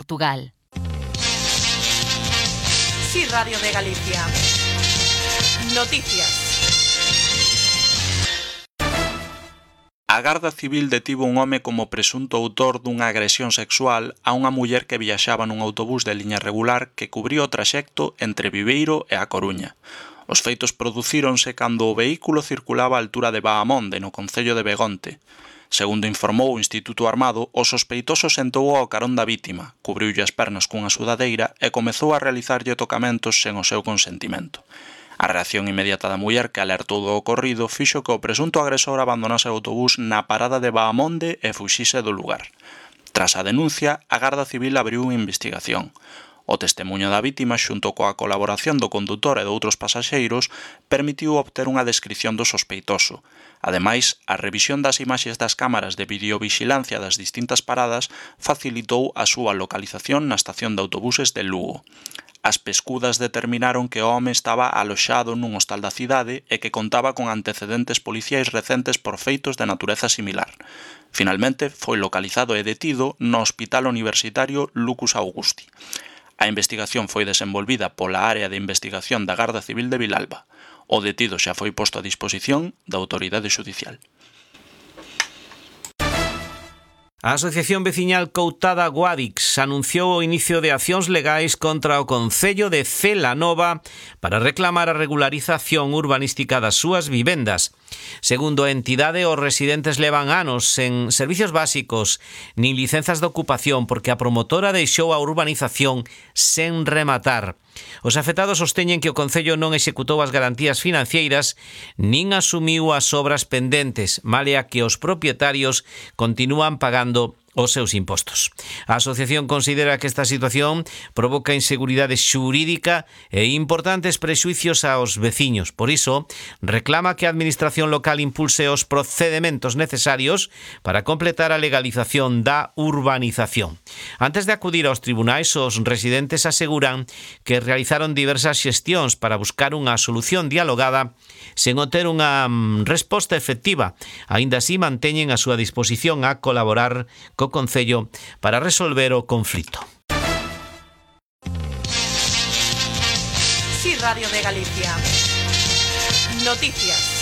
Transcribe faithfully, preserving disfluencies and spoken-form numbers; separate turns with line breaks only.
Portugal.
Sí, Radio de Galicia. Noticias.
A Garda Civil detivo un home como presunto autor dunha agresión sexual a unha muller que viaxaba nun autobús de liña regular que cubría o traxecto entre Viveiro e A Coruña. Os feitos producíronse cando o vehículo circulaba á altura de Bahamonde, no concello de Begonte. Segundo informou o Instituto Armado, o sospeitoso sentou ao carón da vítima, cubriulle as pernas cunha sudadeira e comezou a realizarlle tocamentos sen o seu consentimento. A reacción inmediata da muller que alertou do ocorrido fixo que o presunto agresor abandonase o autobús na parada de Bahamonde e fuxise do lugar. Tras a denuncia, a Garda Civil abriu unha investigación. O testemuño da vítima, xunto coa colaboración do condutor e de outros pasaxeiros, permitiu obter unha descripción do sospeitoso. Ademais, a revisión das imaxes das cámaras de videovixilancia das distintas paradas facilitou a súa localización na estación de autobuses de Lugo. As pescudas determinaron que o home estaba aloxado nun hostal da cidade e que contaba con antecedentes policiais recentes por feitos de natureza similar. Finalmente, foi localizado e detido no Hospital Universitario Lucus Augusti. A investigación foi desenvolvida pola Área de Investigación da Garda Civil de Vilalba. O detido xa foi posto a disposición da autoridade xudicial.
A Asociación Veciñal Coutada Guadix anunciou o inicio de accións legais contra o concello de Celanova para reclamar a regularización urbanística das súas vivendas. Segundo a entidade, os residentes levan anos sen servicios básicos nin licenzas de ocupación porque a promotora deixou a urbanización sen rematar. Os afectados sosteñen que o concello non executou as garantías financeiras nin asumiu as obras pendentes, malia que os propietarios continúan pagando os seus impostos. A asociación considera que esta situación provoca inseguridade xurídica e importantes prexuicios aos veciños. Por iso, reclama que a administración local impulse os procedementos necesarios para completar a legalización da urbanización. Antes de acudir aos tribunais, os residentes aseguran que realizaron diversas xestións para buscar unha solución dialogada sen obter unha resposta efectiva. Aínda así, manteñen a súa disposición a colaborar co concello para resolver o conflito.
Sí, Radio de Galicia. Noticias.